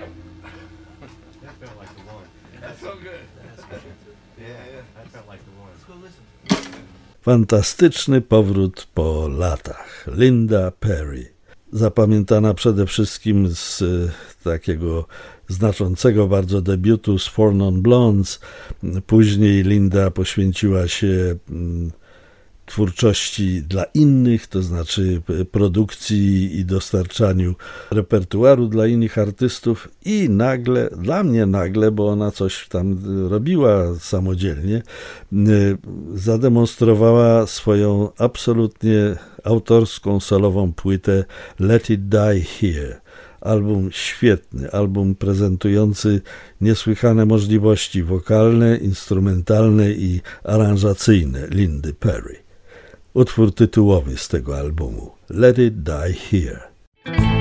That felt like the one. That's so good. Yeah, that felt like the one. Let's go listen. Fantastyczny powrót po latach. Linda Perry. Zapamiętana przede wszystkim z takiego znaczącego bardzo debiutu z Four Non Blondes. Później Linda poświęciła się twórczości dla innych, to znaczy produkcji i dostarczaniu repertuaru dla innych artystów i nagle, dla mnie nagle, bo ona coś tam robiła samodzielnie, zademonstrowała swoją absolutnie autorską, solową płytę Let It Die Here. Album świetny, album prezentujący niesłychane możliwości wokalne, instrumentalne i aranżacyjne Lindy Perry. Utwór tytułowy z tego albumu Let It Die Here.